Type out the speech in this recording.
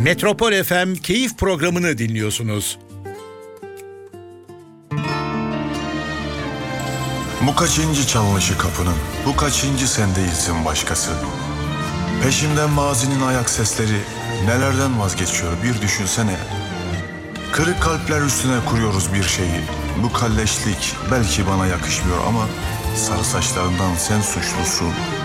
Metropol FM Keyif programını dinliyorsunuz. Bu kaçıncı çalınışı kapının, bu kaçıncı sendeyisin başkası. Peşimden mazinin ayak sesleri, nelerden vazgeçiyor bir düşünsene. Kırık kalpler üstüne kuruyoruz bir şeyi. Bu kalleşlik belki bana yakışmıyor ama sarı saçlarından sen suçlusun.